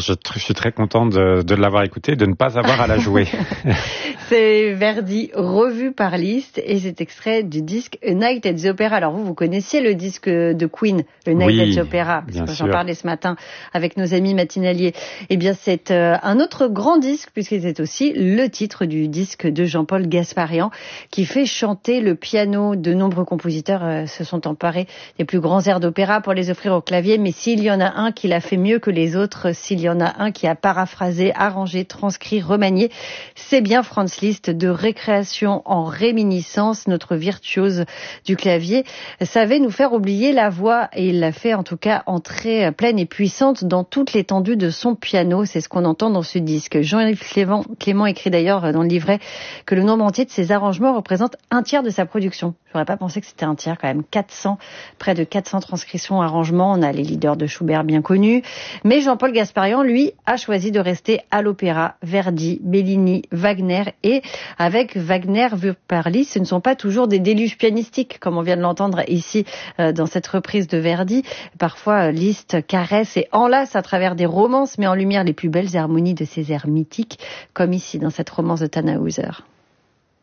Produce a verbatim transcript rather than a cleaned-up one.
je, je suis très content de, de l'avoir écouté, de ne pas avoir à la jouer. C'est Verdi revu par Liszt et c'est extrait du disque A Night at the Opera. Alors vous, vous connaissiez le disque de Queen, A Night oui, at the Opera, parce que j'en parlais ce matin avec nos amis matinaliers. Eh bien, c'est euh, un autre grand disque, puisque c'est aussi le titre du disque de Jean-Paul Gasparian, qui fait chanter le piano. De nombreux compositeurs euh, se sont emparés des plus grands airs d'opéra pour les offrir au clavier, mais s'il y en a un qui l'a fait mieux que les autres, s'il y en a un qui a paraphrasé, arrangé, transcrit, remanié, c'est bien Franz Liszt. De récréation en réminiscence, notre virtuose du clavier savait nous faire oublier la voix, et il l'a fait en tout cas entrer pleine et puissante dans toute l'étendue de son piano. C'est ce qu'on entend dans ce disque. Jean-Yves Clément, Clément écrit d'ailleurs dans le livret que le nombre entier de ses arrangements représente un tiers de sa production. J'aurais pas pensé que c'était un tiers quand même. quatre cents, près de quatre cents transcriptions, arrangements. On a les leaders de Schubert bien connus. Mais Jean-Paul Gasparian, lui, a choisi de rester à l'opéra. Verdi, Bellini, Wagner, et avec Wagner vu par Liszt, ce ne sont pas toujours des déluges pianistiques, comme on vient de l'entendre ici euh, dans cette reprise de Verdi. Parfois, Liszt caresse et enlace à travers des romances, met en lumière les plus belles harmonies de ces airs mythiques, comme ici dans cette romance de Tannhäuser.